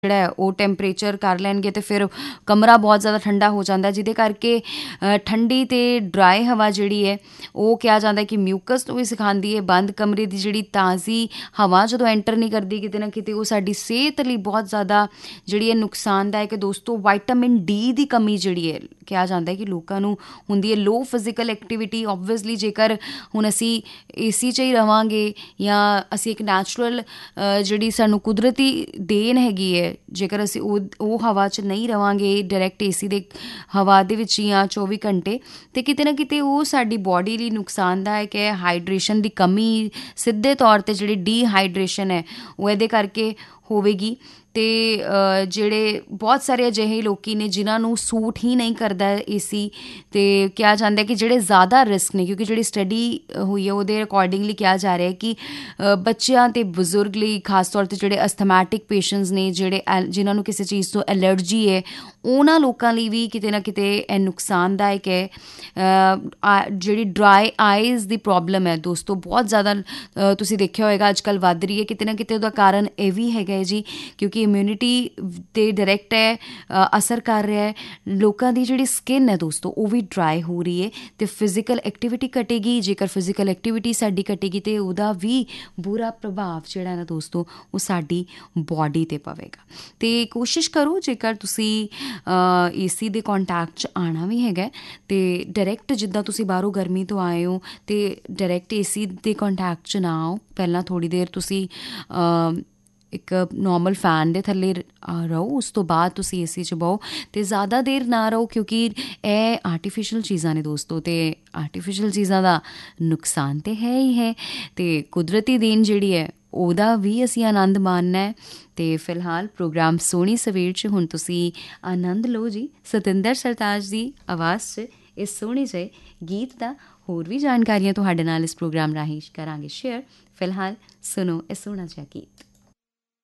ਜਿਹੜਾ ਹੈ ਉਹ ਟੈਂਪਰੇਚਰ ਕਰ ਲੈਣਗੇ ਅਤੇ ਫਿਰ ਕਮਰਾ ਬਹੁਤ ਜ਼ਿਆਦਾ ਠੰਡਾ ਹੋ ਜਾਂਦਾ, ਜਿਹਦੇ ਕਰਕੇ ਠੰਡੀ ਅਤੇ ਡਰਾਈ ਹਵਾ ਜਿਹੜੀ ਹੈ ਉਹ ਕਿਹਾ ਜਾਂਦਾ ਕਿ ਮਿਊਕਸ ਤੋਂ ਵੀ ਸਿਖਾਉਂਦੀ ਹੈ। ਬੰਦ ਕਮਰੇ ਦੀ ਜਿਹੜੀ ਤਾਜ਼ੀ ਹਵਾ ਜਦੋਂ ਐਂਟਰ ਨਹੀਂ ਕਰਦੀ ਕਿਤੇ ਨਾ ਕਿਤੇ, ਉਹ ਸਾਡੀ ਸਿਹਤ ਲਈ ਬਹੁਤ ਜ਼ਿਆਦਾ ਜਿਹੜੀ ਹੈ ਨੁਕਸਾਨਦਾਇਕ ਹੈ ਦੋਸਤੋ। ਵਾਈਟਾਮਿਨ ਡੀ ਦੀ ਕਮੀ ਜਿਹੜੀ ਹੈ ਕਿਹਾ ਜਾਂਦਾ ਕਿ ਲੋਕਾਂ ਨੂੰ ਹੁੰਦੀ ਹੈ। ਲੋ ਫਿਜ਼ੀਕਲ ਐਕਟੀਵਿਟੀ ਓਬਵੀਅਸਲੀ, ਜੇਕਰ ਹੁਣ ਅਸੀਂ ਏਸੀ 'ਚ ਹੀ ਰਵਾਂਗੇ ਜਾਂ ਅਸੀਂ ਇੱਕ ਨੈਚੁਰਲ ਜਿਹੜੀ ਸਾਨੂੰ ਕੁਦਰਤੀ ਦੇਣ ਹੈਗੀ ਹੈ, ਜੇਕਰ ਅਸੀਂ ਉਹ ਹਵਾ 'ਚ ਨਹੀਂ ਰਵਾਂਗੇ ਡਾਇਰੈਕਟ ਏਸੀ ਦੇ ਹਵਾ ਦੇ ਵਿੱਚ ਜਾਂ 24 ਘੰਟੇ, ਅਤੇ ਕਿਤੇ ਨਾ ਕਿਤੇ ਉਹ ਸਾਡੀ ਬੋਡੀ ਲਈ ਨੁਕਸਾਨਦਾਇਕ ਹੈ। ਹਾਈਡਰੇਸ਼ਨ ਦੀ ਕਮੀ ਸਿੱਧੇ ਤੌਰ 'ਤੇ ਜਿਹੜੀ ਡੀਹਾਈਡਰੇਸ਼ਨ ਹੈ ਉਹ ਇਹਦੇ ਕਰਕੇ ਹੋਵੇਗੀ। ਅਤੇ ਜਿਹੜੇ ਬਹੁਤ ਸਾਰੇ ਅਜਿਹੇ ਲੋਕ ਨੇ ਜਿਨ੍ਹਾਂ ਨੂੰ ਸੂਟ ਹੀ ਨਹੀਂ ਕਰਦਾ ਏਸੀ, ਅਤੇ ਕਿਹਾ ਜਾਂਦਾ ਕਿ ਜਿਹੜੇ ਜ਼ਿਆਦਾ ਰਿਸਕ ਨੇ, ਕਿਉਂਕਿ ਜਿਹੜੀ ਸਟੱਡੀ ਹੋਈ ਹੈ ਉਹਦੇ ਅਕੋਰਡਿੰਗਲੀ ਕਿਹਾ ਜਾ ਰਿਹਾ ਕਿ ਬੱਚਿਆਂ ਅਤੇ ਬਜ਼ੁਰਗ ਲਈ ਖਾਸ ਤੌਰ 'ਤੇ ਜਿਹੜੇ ਅਸਥਮੈਟਿਕ ਪੇਸ਼ੈਂਟਸ ਨੇ, ਜਿਨ੍ਹਾਂ ਨੂੰ ਕਿਸੇ ਚੀਜ਼ ਤੋਂ ਐਲਰਜੀ ਹੈ, ਉਹਨਾਂ ਲੋਕਾਂ ਲਈ ਵੀ ਕਿਤੇ ਨਾ ਕਿਤੇ ਇਹ ਨੁਕਸਾਨਦਾਇਕ ਹੈ। ਜਿਹੜੀ ਡਰਾਈ ਆਈਜ਼ ਦੀ ਪ੍ਰੋਬਲਮ ਹੈ ਦੋਸਤੋ, ਬਹੁਤ ਜ਼ਿਆਦਾ ਤੁਸੀਂ ਦੇਖਿਆ ਹੋਏਗਾ ਅੱਜ ਕੱਲ੍ਹ ਵੱਧ ਰਹੀ ਹੈ। ਕਿਤੇ ਨਾ ਕਿਤੇ ਉਹਦਾ ਕਾਰਨ ਇਹ ਵੀ ਹੈਗਾ ਹੈ ਜੀ, ਕਿਉਂਕਿ ਇਮਿਊਨਿਟੀ 'ਤੇ ਡਾਇਰੈਕਟ ਹੈ ਅਸਰ ਕਰ ਰਿਹਾ ਹੈ। ਲੋਕਾਂ ਦੀ ਜਿਹੜੀ ਸਕਿਨ ਹੈ ਦੋਸਤੋ ਉਹ ਵੀ ਡਰਾਈ ਹੋ ਰਹੀ ਹੈ, ਅਤੇ ਫਿਜ਼ੀਕਲ ਐਕਟੀਵਿਟੀ ਘਟੇਗੀ। ਜੇਕਰ ਫਿਜ਼ੀਕਲ ਐਕਟੀਵਿਟੀ ਸਾਡੀ ਘਟੇਗੀ ਤਾਂ ਉਹਦਾ ਵੀ ਬੁਰਾ ਪ੍ਰਭਾਵ ਜਿਹੜਾ ਨਾ ਦੋਸਤੋ ਉਹ ਸਾਡੀ ਬੋਡੀ 'ਤੇ ਪਵੇਗਾ। ਅਤੇ ਕੋਸ਼ਿਸ਼ ਕਰੋ ਜੇਕਰ ਤੁਸੀਂ ਏਸੀ ਦੇ ਕੰਟੈਕਟ 'ਚ ਆਉਣਾ ਵੀ ਹੈਗਾ ਅਤੇ ਡਾਇਰੈਕਟ ਜਿੱਦਾਂ ਤੁਸੀਂ ਬਾਹਰੋਂ ਗਰਮੀ ਤੋਂ ਆਏ ਹੋ ਅਤੇ ਡਾਇਰੈਕਟ ਏਸੀ ਦੇ ਕੰਟੈਕਟ 'ਚ ਨਾ ਆਓ। ਪਹਿਲਾਂ ਥੋੜ੍ਹੀ ਦੇਰ ਤੁਸੀਂ ਇੱਕ ਨੋਰਮਲ ਫੈਨ ਦੇ ਥੱਲੇ ਰਹੋ, ਉਸ ਤੋਂ ਬਾਅਦ ਤੁਸੀਂ ਏਸੀ 'ਚ ਬਹੋ, ਅਤੇ ਜ਼ਿਆਦਾ ਦੇਰ ਨਾ ਰਹੋ ਕਿਉਂਕਿ ਇਹ ਆਰਟੀਫਿਸ਼ੀਅਲ ਚੀਜ਼ਾਂ ਨੇ ਦੋਸਤੋ, ਅਤੇ ਆਰਟੀਫਿਸ਼ੀਅਲ ਚੀਜ਼ਾਂ ਦਾ ਨੁਕਸਾਨ ਤਾਂ ਹੈ ਹੀ ਹੈ, ਅਤੇ ਕੁਦਰਤੀ ਦੇਣ ਜਿਹੜੀ ਹੈ ਉਹਦਾ ਵੀ ਅਸੀਂ ਆਨੰਦ ਮਾਣਨਾ ਹੈ। ਅਤੇ ਫਿਲਹਾਲ ਪ੍ਰੋਗਰਾਮ ਸੋਹਣੀ ਸਵੇਰ 'ਚ ਹੁਣ ਤੁਸੀਂ ਆਨੰਦ ਲਓ ਜੀ ਸਤਿੰਦਰ ਸਰਤਾਜ ਦੀ ਆਵਾਜ਼ 'ਚ ਇਸ ਸੋਹਣੇ ਜਿਹੇ ਗੀਤ ਦਾ। ਹੋਰ ਵੀ ਜਾਣਕਾਰੀਆਂ ਤੁਹਾਡੇ ਨਾਲ ਇਸ ਪ੍ਰੋਗਰਾਮ ਰਾਹੀਂ ਕਰਾਂਗੇ ਸ਼ੇਅਰ। ਫਿਲਹਾਲ ਸੁਣੋ ਇਹ ਸੋਹਣਾ ਜਿਹਾ ਗੀਤ।